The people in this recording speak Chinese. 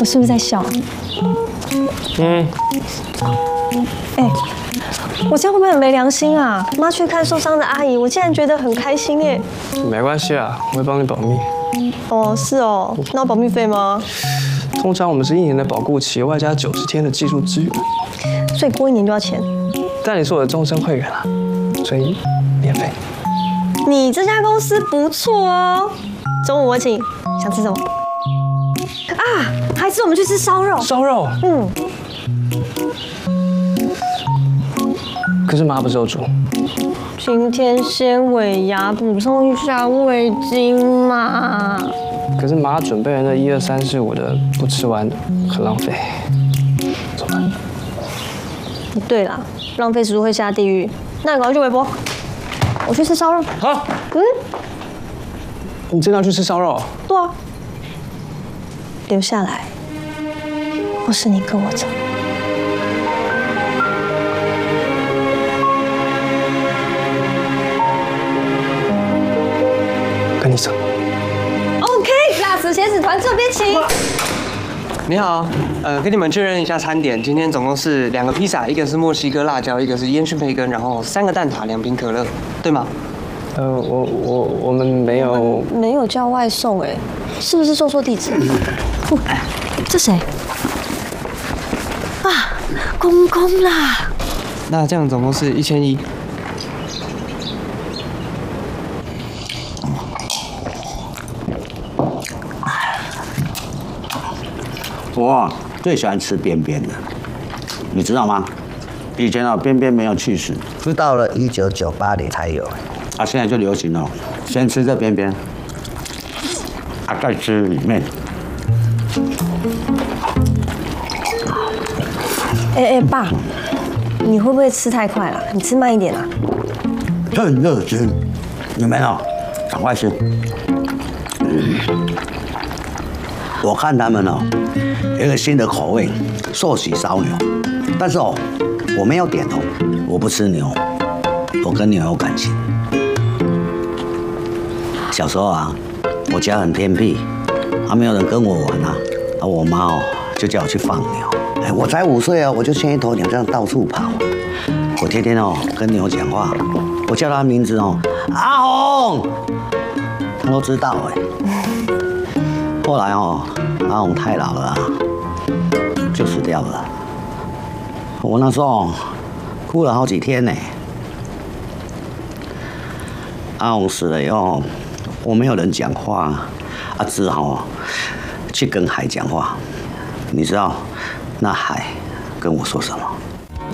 我是不是在笑？我这样会不会很没良心啊？妈去看受伤的阿姨，我竟然觉得很开心耶。 没关系啊，我会帮你保密。 哦，是哦，那有保密费吗？ 通常我们是1年的保固期，外加90天的技术支援。 所以过1年就要钱。 但你是我的终身会员啊，所以免费。 你这家公司不错哦。中午我请，想吃什么？啊，还是我们去吃烧肉。 烧肉。可是妈不是有煮。 今天先尾牙补充一下味精嘛。 可是妈准备了那1、2、3、4、5的，不吃完很浪费。怎么办？ 对啦，浪费食物会下地狱。那你赶快去微波，我去吃烧肉。 好。你真的要去吃烧肉？ 对啊。留下来，或是你跟我走。 跟你走。 OK， 辣死茄子团这边请。 你好，跟你们确认一下餐点，今天总共是2个披萨，一个是墨西哥辣椒，一个是烟熏培根，然后3个蛋挞，2瓶可乐，对吗？ 我们没有叫外送哎，是不是说错地址？这谁？啊，公公啦。 那这样总共是1100。 我最喜欢吃边边的，你知道吗？以前边边没有去世， 是到了1998年才有。 现在就流行了，先吃这边边，再吃里面。 爸，你会不会吃太快了？你吃慢一点啊。 趁热吃，你们赶快吃。我看他们有一个新的口味，寿喜烧牛，但是我没有点我不吃牛，我跟牛有感情。小时候我家很偏僻，没有人跟我玩我妈就叫我去放牛。我才5岁我就牵一头牛这样到处跑。我天天跟牛讲话，我叫它名字阿红，它都知道后来阿红太老了就死掉了。我那时候哭了好几天呢。阿红死了以后，我没有人讲话只好去跟海讲话。你知道那海跟我说什么？